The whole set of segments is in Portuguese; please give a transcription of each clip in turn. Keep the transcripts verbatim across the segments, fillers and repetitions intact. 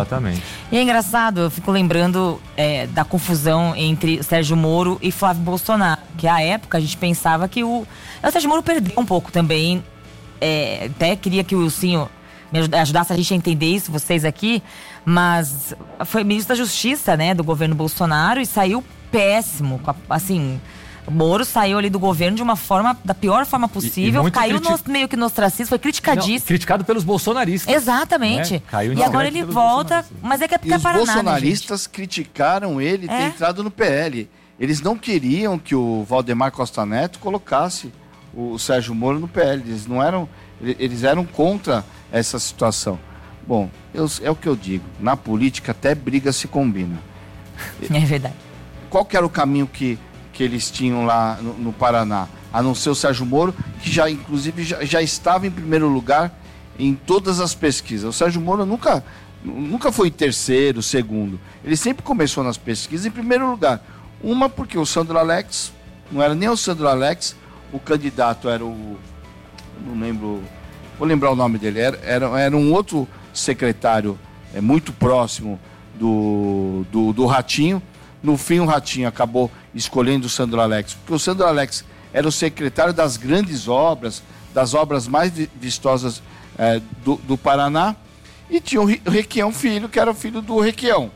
Exatamente. E é engraçado, eu fico lembrando é, da confusão entre Sérgio Moro e Flávio Bolsonaro, que à época a gente pensava que o, o Sérgio Moro perdeu um pouco também, é, até queria que o Wilsinho me ajudasse a gente a entender isso, vocês aqui, mas foi ministro da Justiça, né, do governo Bolsonaro e saiu péssimo, assim... O Moro saiu ali do governo de uma forma, da pior forma possível, e, e caiu criti... no, meio que no ostracismo, foi criticadíssimo. Não, criticado pelos bolsonaristas. Exatamente. Né? Caiu e agora ele volta, mas é que é porque e é os Paraná, bolsonaristas né, criticaram ele ter é? entrado no P L. Eles não queriam que o Valdemar Costa Neto colocasse o Sérgio Moro no P L. Eles não eram, eles eram contra essa situação. Bom, eu, é o que eu digo. Na política até briga se combina. É verdade. Qual que era o caminho que que eles tinham lá no, no Paraná, a não ser o Sérgio Moro, que já, inclusive, já, já estava em primeiro lugar em todas as pesquisas. O Sérgio Moro nunca, nunca foi terceiro, segundo. Ele sempre começou nas pesquisas em primeiro lugar. Uma porque o Sandro Alex, não era nem o Sandro Alex, o candidato era o... não lembro... vou lembrar o nome dele. Era, era, era um outro secretário é, muito próximo do, do, do Ratinho. No fim, o Ratinho acabou escolhendo o Sandro Alex, porque o Sandro Alex era o secretário das grandes obras, das obras mais vistosas é, do, do Paraná, e tinha o Requião Filho, que era o filho do Requião,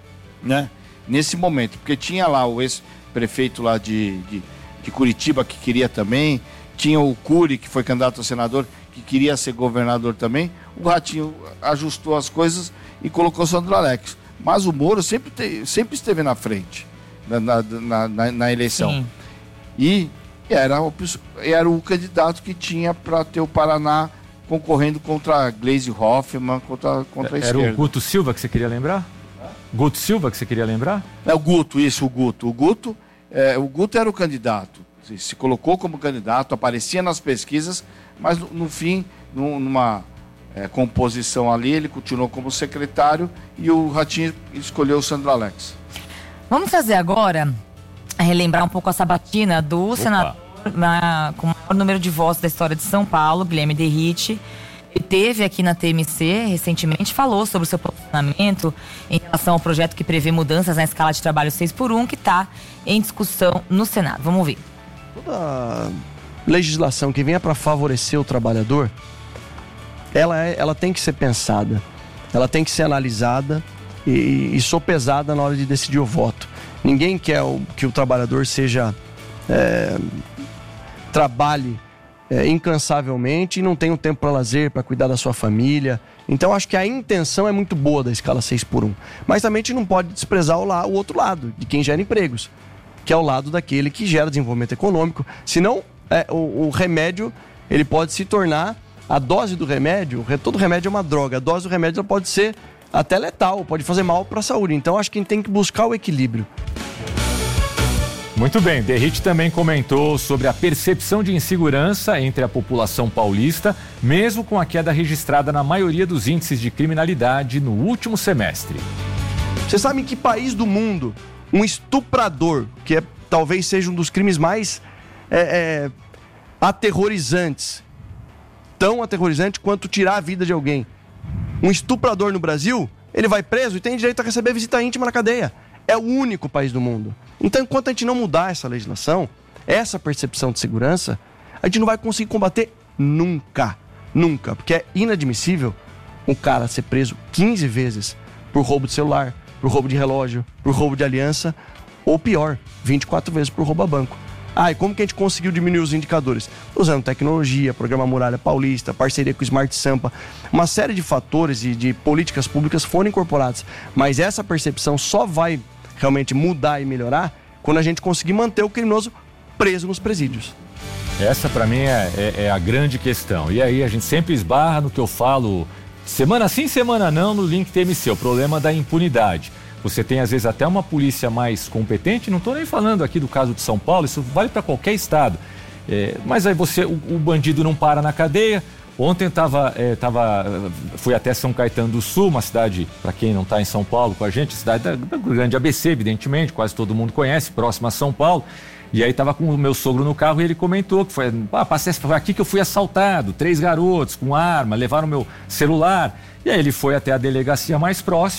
né? Nesse momento, porque tinha lá o ex-prefeito lá de, de, de Curitiba, que queria também, tinha o Cury, que foi candidato a senador, que queria ser governador também. O Ratinho ajustou as coisas e colocou o Sandro Alex. Mas o Moro sempre, te, sempre esteve na frente, na, na, na, na eleição. Sim. E era o, era o candidato que tinha para ter o Paraná concorrendo contra a Gleisi Hoffmann, contra, contra a era esquerda. Era o Guto Silva que você queria lembrar? Guto Silva que você queria lembrar? É o Guto, isso, o Guto. O Guto, é, o Guto era o candidato. Se, se colocou como candidato, aparecia nas pesquisas, mas no, no fim, numa... É, composição ali, ele continuou como secretário e o Ratinho escolheu o Sandro Alex. Vamos fazer agora, relembrar um pouco a sabatina do Opa. senador na, com o maior número de votos da história de São Paulo, Guilherme Derrite, que teve aqui na T M C recentemente, falou sobre o seu posicionamento em relação ao projeto que prevê mudanças na escala de trabalho seis por um, que está em discussão no Senado. Vamos ouvir. Toda legislação que venha para favorecer o trabalhador, Ela, é, ela tem que ser pensada, ela tem que ser analisada e, e sopesada na hora de decidir o voto. Ninguém quer o, que o trabalhador seja é, trabalhe é, incansavelmente e não tenha um tempo para lazer, para cuidar da sua família. Então acho que a intenção é muito boa da escala seis por um, mas também a gente não pode desprezar o, la, o outro lado, de quem gera empregos, que é o lado daquele que gera desenvolvimento econômico. Senão é, o, o remédio ele pode se tornar... A dose do remédio, todo remédio é uma droga, a dose do remédio ela pode ser até letal, pode fazer mal para a saúde. Então acho que a gente tem que buscar o equilíbrio. Muito bem, Derrite também comentou sobre a percepção de insegurança entre a população paulista, mesmo com a queda registrada na maioria dos índices de criminalidade no último semestre. Você sabe em que país do mundo um estuprador, que é, talvez seja um dos crimes mais é, é, aterrorizantes, tão aterrorizante quanto tirar a vida de alguém. Um estuprador no Brasil, ele vai preso e tem direito a receber visita íntima na cadeia. É o único país do mundo. Então, enquanto a gente não mudar essa legislação, essa percepção de segurança, a gente não vai conseguir combater nunca. Nunca. Porque é inadmissível um cara ser preso quinze vezes por roubo de celular, por roubo de relógio, por roubo de aliança, ou pior, vinte e quatro vezes por roubo a banco. Ah, e como que a gente conseguiu diminuir os indicadores? Usando tecnologia, programa Muralha Paulista, parceria com o Smart Sampa. Uma série de fatores e de políticas públicas foram incorporadas. Mas essa percepção só vai realmente mudar e melhorar quando a gente conseguir manter o criminoso preso nos presídios. Essa, para mim, é, é, é a grande questão. E aí a gente sempre esbarra no que eu falo, semana sim, semana não, no Link T M C, o problema da impunidade. Você tem, às vezes, até uma polícia mais competente, não estou nem falando aqui do caso de São Paulo, isso vale para qualquer estado. É, mas aí você, o, o bandido não para na cadeia. Ontem tava, é, tava, fui até São Caetano do Sul, uma cidade, para quem não está em São Paulo com a gente, cidade da, da grande A B C, evidentemente, quase todo mundo conhece, próxima a São Paulo. E aí estava com o meu sogro no carro e ele comentou que foi, ah, passei, foi aqui que eu fui assaltado, três garotos com arma, levaram meu celular. E aí ele foi até a delegacia mais próxima.